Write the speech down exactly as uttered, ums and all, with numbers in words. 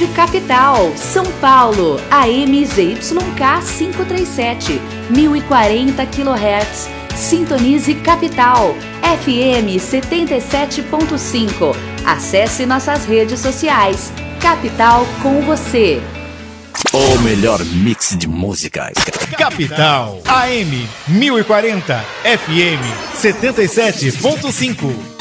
Rádio Capital, São Paulo, A M Z Y K quinhentos e trinta e sete, mil e quarenta quilohertz. Sintonize Capital, F M setenta e sete ponto cinco. Acesse nossas redes sociais. Capital com você. O melhor mix de músicas. Capital, A M mil e quarenta, F M setenta e sete ponto cinco.